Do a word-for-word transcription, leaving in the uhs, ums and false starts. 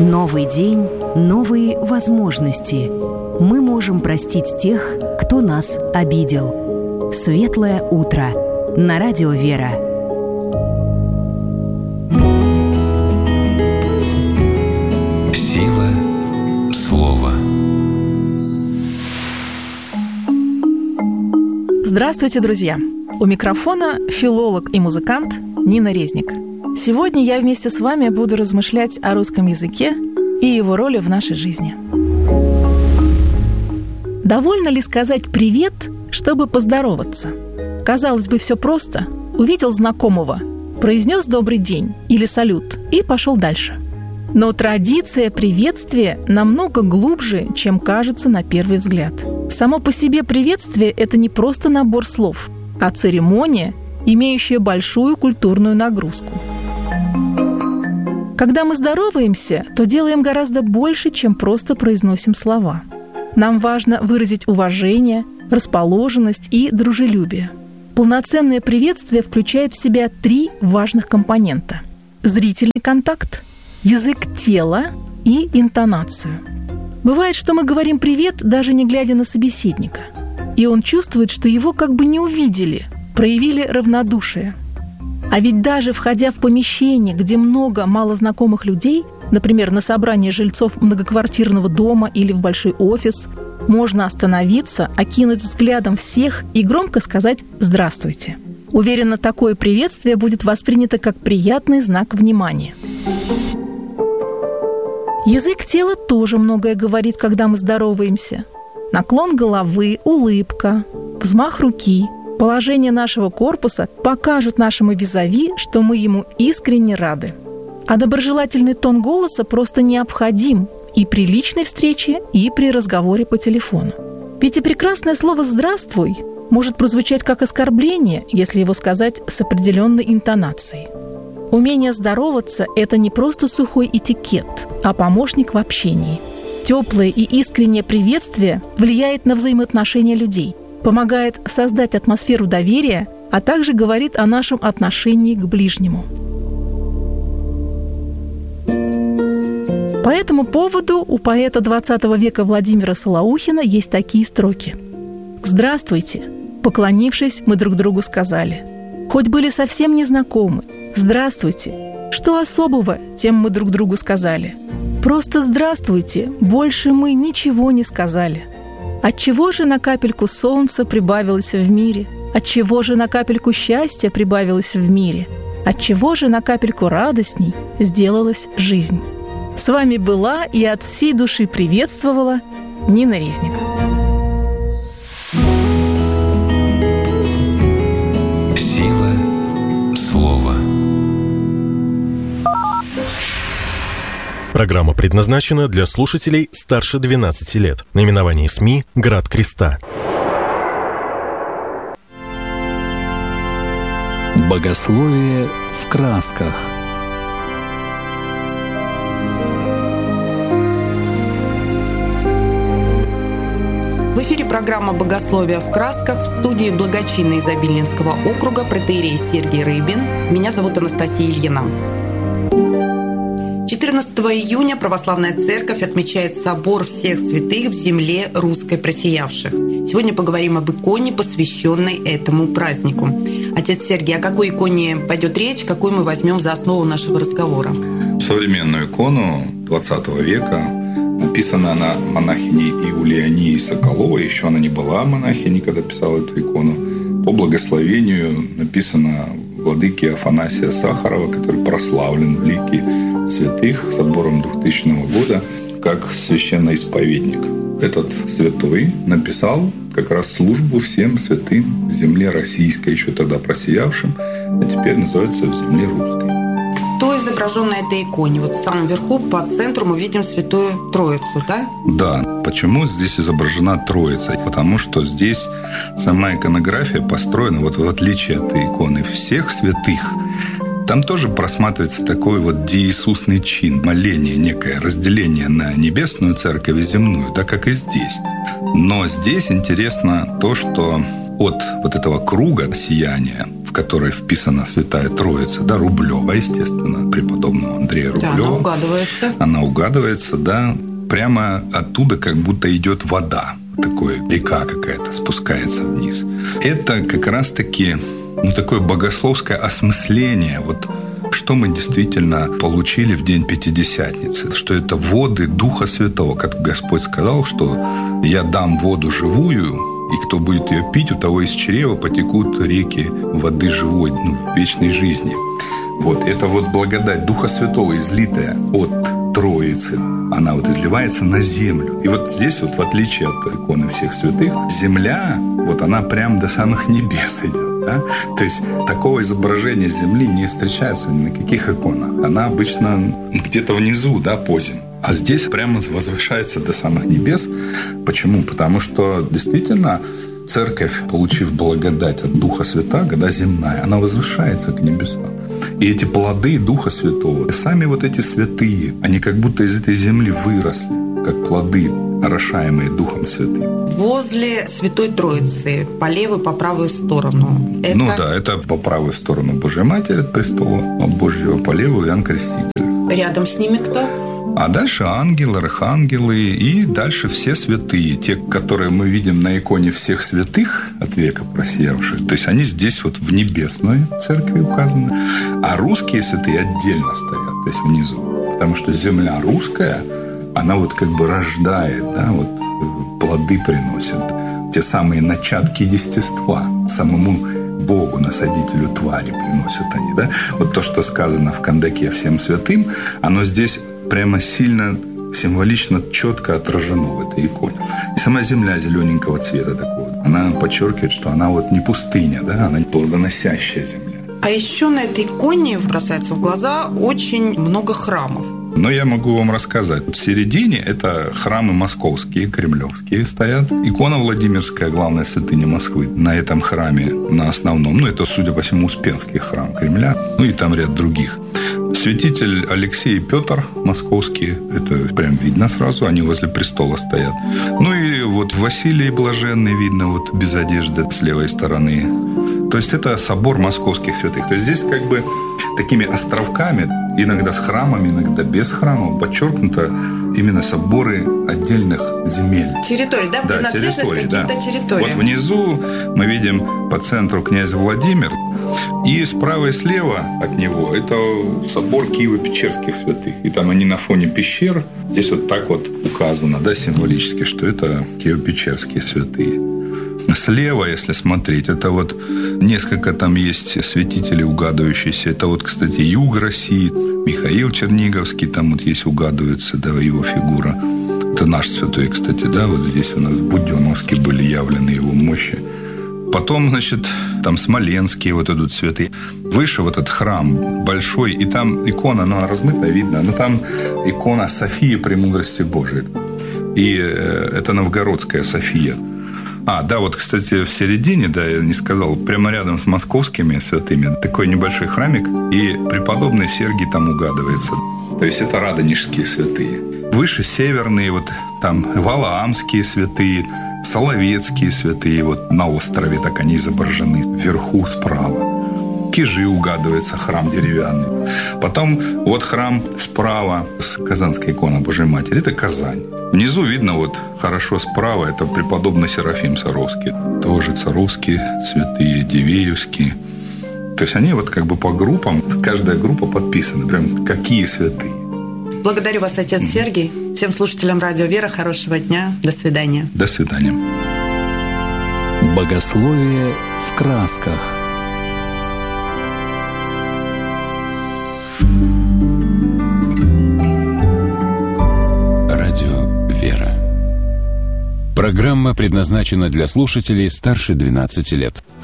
Новый день, новые возможности. Мы можем простить тех, кто нас обидел. Светлое утро. На радио «Вера». Сила слова. Здравствуйте, друзья! У микрофона филолог и музыкант Нина Резник. Сегодня я вместе с вами буду размышлять о русском языке и его роли в нашей жизни. Довольно ли сказать «привет», чтобы поздороваться? Казалось бы, все просто. Увидел знакомого, произнес «добрый день» или «салют» и пошел дальше. Но традиция приветствия намного глубже, чем кажется на первый взгляд. Само по себе приветствие – это не просто набор слов, а церемония, имеющая большую культурную нагрузку. Когда мы здороваемся, то делаем гораздо больше, чем просто произносим слова. Нам важно выразить уважение, расположенность и дружелюбие. Полноценное приветствие включает в себя три важных компонента: зрительный контакт, язык тела и интонацию. Бывает, что мы говорим «привет», даже не глядя на собеседника, и он чувствует, что его как бы не увидели, проявили равнодушие. А ведь даже входя в помещение, где много малознакомых людей, например, на собрание жильцов многоквартирного дома или в большой офис, можно остановиться, окинуть взглядом всех и громко сказать «здравствуйте». Уверена, такое приветствие будет воспринято как приятный знак внимания. Язык тела тоже многое говорит, когда мы здороваемся. Наклон головы, улыбка, взмах руки, положение нашего корпуса покажут нашему визави, что мы ему искренне рады. А доброжелательный тон голоса просто необходим и при личной встрече, и при разговоре по телефону. Ведь и прекрасное слово «здравствуй» может прозвучать как оскорбление, если его сказать с определенной интонацией. Умение здороваться – это не просто сухой этикет, а помощник в общении. Теплое и искреннее приветствие влияет на взаимоотношения людей, помогает создать атмосферу доверия, а также говорит о нашем отношении к ближнему. По этому поводу у поэта двадцатого века Владимира Солоухина есть такие строки. «Здравствуйте!» Поклонившись, мы друг другу сказали. Хоть были совсем незнакомы. «Здравствуйте!» Что особого, тем мы друг другу сказали. Просто «здравствуйте!» Больше мы ничего не сказали. Отчего же на капельку солнца прибавилось в мире? Отчего же на капельку счастья прибавилось в мире? Отчего же на капельку радостней сделалась жизнь? С вами была и от всей души приветствовала Нина Резник. Сила слова. Программа предназначена для слушателей старше двенадцати лет. Наименование СМИ «Град Креста». Богословие в красках. В эфире программа «Богословие в красках», в студии благочинной из Обильнинского округа протоиерей Сергий Рыбин. Меня зовут Анастасия Ильина. четырнадцатого июня Православная Церковь отмечает собор всех святых в земле русской просиявших. Сегодня поговорим об иконе, посвященной этому празднику. Отец Сергий, о какой иконе пойдет речь, какую мы возьмем за основу нашего разговора? Современную икону двадцатого века. Написана она монахиней Иулианией Соколовой. Еще она не была монахиней, когда писала эту икону. По благословению написана владыки Афанасия Сахарова, который прославлен в лике святых собором двухтысячного года как священноисповедник. Этот святой написал как раз службу всем святым в земле российской, еще тогда просиявшим, а теперь называется в земле русской. Кто изображен на этой иконе? Вот в самом верху, по центру мы видим Святую Троицу, да? Да. Почему здесь изображена Троица? Потому что здесь сама иконография построена, вот в отличие от иконы всех святых, там тоже просматривается такой вот деисусный чин, моление, некое разделение на небесную церковь и земную, да, как и здесь. Но здесь интересно то, что от вот этого круга сияния в которой вписана Святая Троица, да, Рублева, естественно, преподобного Андрея Рублева. Да, она угадывается. Она угадывается, да. Прямо оттуда как будто идет вода. Такая река какая-то спускается вниз. Это как раз-таки ну, такое богословское осмысление, вот что мы действительно получили в день Пятидесятницы, что это воды Духа Святого, как Господь сказал, что «Я дам воду живую, и кто будет ее пить, у того из чрева потекут реки воды живой, ну, вечной жизни». Вот это вот благодать Духа Святого, излитая от Троицы, она вот изливается на землю. И вот здесь вот, в отличие от иконы всех святых, земля, вот она прям до самых небес идет. Да? То есть такого изображения земли не встречается ни на каких иконах. Она обычно где-то внизу, да, по земле. А здесь прямо возвышается до самых небес. Почему? Потому что действительно церковь, получив благодать от Духа Святаго, да, земная, она возвышается к небесам. И эти плоды Духа Святого, сами вот эти святые, они как будто из этой земли выросли, как плоды, орошаемые Духом Святым. Возле Святой Троицы, по левую, по правую сторону. Это... Ну да, это по правую сторону Божья Матерь от престола Божьего, по левую Иоанн Креститель. Рядом с ними кто? А дальше ангелы, архангелы и дальше все святые, те, которые мы видим на иконе всех святых от века просиявших. То есть они здесь вот в небесной церкви указаны, а русские святые отдельно стоят, то есть внизу. Потому что земля русская, она вот как бы рождает, да, вот плоды приносит, те самые начатки естества самому Богу, насадителю твари приносят они, да. Вот то, что сказано в Кандаке всем святым, оно здесь прямо сильно, символично, четко отражено в этой иконе. И сама земля зелененького цвета такого, она подчеркивает, что она вот не пустыня, да, она плодоносящая земля. А еще на этой иконе бросается в глаза очень много храмов. Но я могу вам рассказать. В середине это храмы московские, кремлевские стоят. Икона Владимирская, главная святыня Москвы, на этом храме, на основном. Ну, это, судя по всему, Успенский храм Кремля. Ну, и там ряд других. Святитель Алексей и Петр московские, это прям видно сразу, они возле престола стоят. Ну и вот Василий Блаженный видно вот без одежды с левой стороны. То есть это собор московских святых. То есть здесь как бы такими островками, иногда с храмами, иногда без храмов, подчеркнуто именно соборы отдельных земель. Территории, да? Да, территории, да. территории. Вот внизу мы видим по центру князь Владимир, и справа и слева от него это собор Киево-Печерских святых. И там они на фоне пещер. Здесь вот так вот указано, да, символически, что это Киево-Печерские святые. Слева, если смотреть, это вот несколько там есть святителей угадывающиеся. Это вот, кстати, юг России, Михаил Черниговский, там вот есть угадывается, да, его фигура. Это наш святой, кстати, да, вот здесь у нас в Буденновске были явлены его мощи. Потом, значит, там Смоленские вот идут святые. Выше вот этот храм большой, и там икона, она размытая, видно, но там икона Софии Премудрости Божией. И это новгородская София. А, да, вот, кстати, в середине, да, я не сказал, прямо рядом с московскими святыми, такой небольшой храмик, и преподобный Сергий там угадывается. То есть это радонежские святые. Выше северные, вот там валаамские святые, соловецкие святые, вот на острове так они изображены, вверху справа. Кижи угадывается, храм деревянный. Потом вот храм справа, Казанская икона Божьей Матери, это Казань. Внизу видно вот хорошо справа, это преподобный Серафим Саровский. Тоже Саровские святые, Дивеевские. То есть они вот как бы по группам, каждая группа подписана, прям какие святые. Благодарю вас, отец mm-hmm. Сергий. Всем слушателям Радио Вера хорошего дня. До свидания. До свидания. Богословие в красках. Радио Вера. Программа предназначена для слушателей старше двенадцати лет.